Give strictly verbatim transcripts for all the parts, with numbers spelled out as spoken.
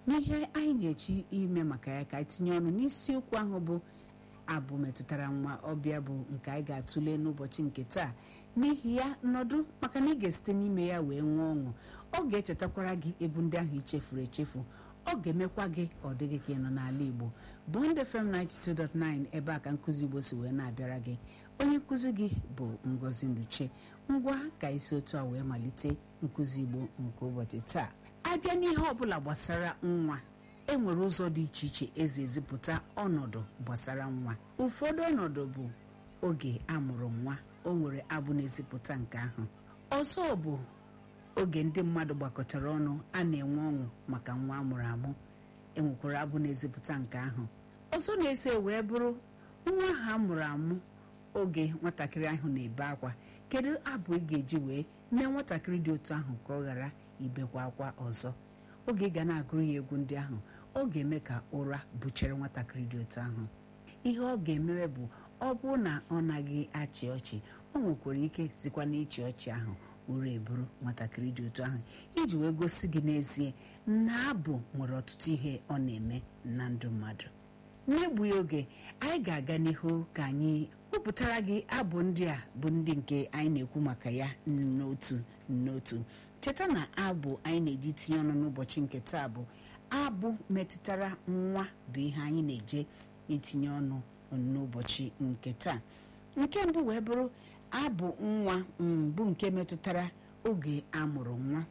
n'ihe anyị na-echi ime maka ya ka anyị tinye ọnụ n'isiokwu ahụ bụ abụ metụtara nwa ọbịa bụ nke anyị ga-atụle n'ụbọchị nke taa. N'ihi ya nọdụ maka na ị ga-esite n'ime ya wee nwee ọṅụ. Ọ ga-echetakwara gị egwu ndị ahụ ichefuru echefu. Ọ ga-emekwa gị ọ dịghị ka ị nọ n'ala Igbo. Bond F M ninety-two point nine ebe a ka nkụzi Igbo si wee na-abịara gị. Onye nkụzi gị bụ Ngozi Nduche. Ngwa ka isi otu a wee malite nkụzi Igbo nke ụbọchị taa. Abịa n'ihe ọbụla gbasara nwa, e nwere ụzọ dị iche iche ezi ezipụta ọnọdụ gbasara nwa. Ụfọdụ ọnọdụ bụ oge amụrụ nwa, o nwere abụ na-ezipụta nke ahụ. Ọzọ bụ oge ndị mmadụ gbakọtara ọnụ a na-enwe ọṅụ maka nwa amụrụ amụ, enwekwara abụ na-ezipụta nke ahụ. Ọzọ na-eso wee bụrụ nwa ahụ amụrụ amụ, oge nwatakịrị ahụ na-ebe akwa. Kedu abụ ị ga-eji wee mee nwatakịrị dị otu ahụ ka ọ ghara ibekwa akwa ọzọ? Oge ị ga na-agụrụ ya egwu ndị ahụ, ọ ga-eme ka ụra buchere nwatakịrị dị otu ahụ. Ihe ọ ga-emewe bụ ọ bụrụ na ọ naghị achị ọchị, ọ nwekwara ike sikwa n'ịchị ọchị ahụ ụra eburu nwatakịrị dị otu ahụ, iji wee gosi gị n'ezie na abụ nwere ọtụtụ ihe ọ na-eme na ndụ mmadụ. N'egbughị oge, anyị ga-aga n'ihu ka anyị wepụtara gị abụ ndị a bụ ndị nke anyị na-ekwu maka ya n'otu n'otu. Cheta na abụ anyị na-eji tinye ọnụ n'ụbọchị nke taa bụ abụ metụtara nwa bụ ihe anyị na-eje itinye ọnụ n'ụbọchị nke taa. Nke mbụ wee bụrụ abụ nwa bụ nke metụtara oge amụrụ nwa.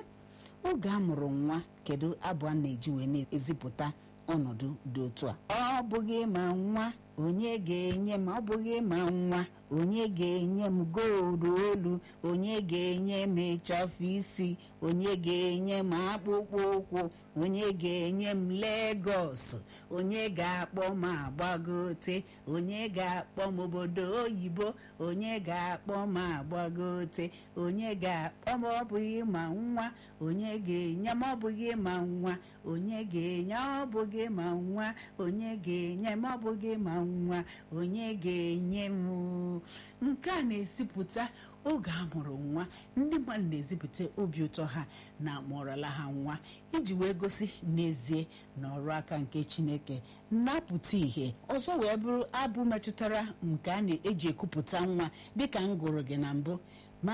Oge amụrụ nwa, kedu abụ a na-eji wee na-ezipụta ọnọdụ dị otu a? Ọ bụghị ma nwa onye ga-enye m, ọ bụghị ma nwa onye ga-enye m goolu olu, onye ga-enye m ịchafụ isi, onye ga-enye m akpụkpọ ụkwụ, onye ga-enye m Legọs, onye ga-akpọ m agbagote, onye ga-akpọ m obodo oyibo, onye ga-akpọ m agbagote, onye ga-akpọ m ọ bụghị ma nwa onye ga-enye m, ọ bụghị ma nwa onye ga-enye, ọ bụghị ma nwa onye ga-enye m, ọ bụghị ma nwa onye ga-enye m. Nke a na-esipụta oge a mụrụ nwa. Ndị mmadụ na-ezipụta obi ụtọ ha na amụọrọla ha nwa, iji wee gosi n'ezie na ọrụ aka nke Chineke na-apụta ihe. Ọzọ wee bụrụ abụ metụtara nke a na-eji ekupụta nwa, dịka m gụrụ gị na mbụ.